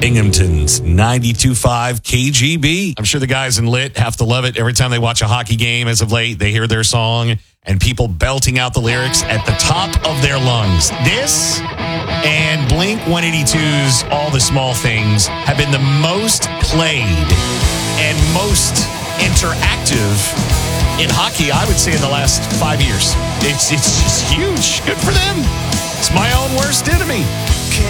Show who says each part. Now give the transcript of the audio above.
Speaker 1: Binghamton's 92.5 KGB. I'm sure the guys in Lit have to love it. Every time they watch a hockey game as of late, they hear their song and people belting out the lyrics at the top of their lungs. This and Blink 182's All the Small Things have been the most played and most interactive in hockey, I would say, in the last 5 years. It's just huge. Good for them. It's my own worst enemy.